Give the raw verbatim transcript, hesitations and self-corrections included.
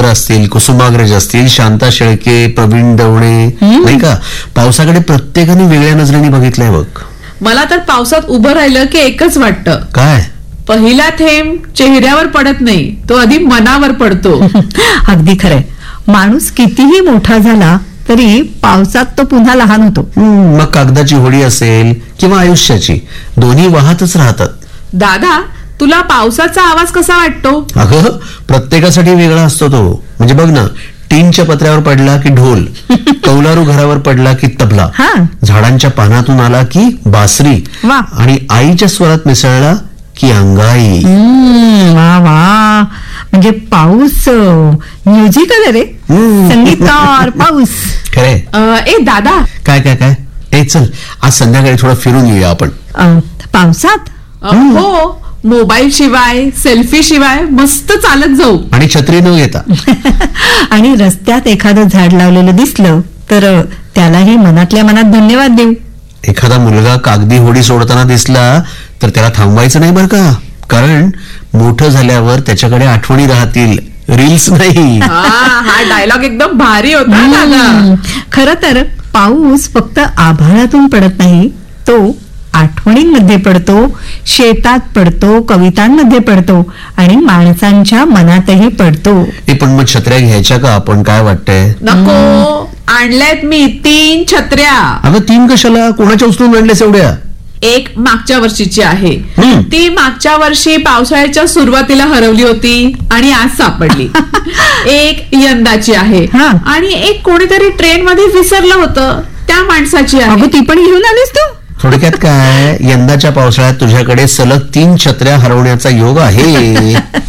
असतील, कुसुमाग्रज असतील, शांता शेळके, प्रवीण दवणे, नाही का, पावसाकडे प्रत्येकाने वेगळ्या नजरेने बघितलंय बघ. मला तर पावसात उभं राहिलं की एकच वाटतं, काय? पहिला थेंब चेहऱ्यावर पडत नाही, तो आधी मनावर पडतो. अगदी खरंय. माणूस कितीही मोठा झाला तरी पावसात तो पुन्हा लहान होतो. मग कागदाची होडी असेल किंवा आयुष्याची, दोन्ही वाहतच राहतात. दादा, तुला पावसाचा आवाज कसा वाटतो? अगं, प्रत्येकासाठी वेगळा असतो तो. म्हणजे बघ ना, टीनच्या पत्र्यावर पडला की ढोल, कौलारू घरावर पडला की तबला, झाडांच्या पानातून आला की बासरी, आणि आईच्या स्वरात मिसळला की अंगाई. वा वा, म्हणजे पाऊस म्युझिकल आहे रे, संगीतकार पाऊस. खरे. ए दादा, काय काय काय ए चल, आज संध्याकाळी थोडं फिरून येऊया आपण. पावसात? हो, मोबाईल शिवाय, सेल्फी शिवाय मस्त चालत जाऊ. आणि छत्री न घेता. आणि रस्त्यात एखादं झाड लावलेलं दिसलं तर त्यालाही मनातल्या मनात धन्यवाद देऊ. एखादा मुलगा कागदी होडी सोडताना दिसला तर त्याला थांबवायचं नाही बरं का, कारण मोठं झाल्यावर त्याच्याकडे आठवणी राहतील, रील्स नाही. हा डायलॉग एकदम भारी होता दादा. खर तर पाऊस फक्त आभाळातून पडत नाही, तो आठवणींमध्ये पडतो, शेतात पडतो, कवितांमध्ये पडतो आणि माणसांच्या मनातही पडतो. हे पण मग छत्र्या घ्यायच्या का आपण, काय वाटतंय? नको, आणल्यात मी तीन छत्र्या. अगं तीन कशाला, कोणाच्या उचलून आणल्यास एवढ्या? एक मागच्या वर्षीची आहे, ती मागच्या वर्षी पावसाळ्याच्या सुरुवातीला हरवली होती आणि आज सापडली. एक यंदाची आहे आणि एक कोणीतरी ट्रेन मध्ये विसरलं होतं, त्या माणसाची आहे. ती पण घेऊन आलीस तू? थोडक्यात काय, यंदाच्या पावसाळ्यात तुझ्याकडे सलग तीन छत्र्या हरवण्याचा योग आहे.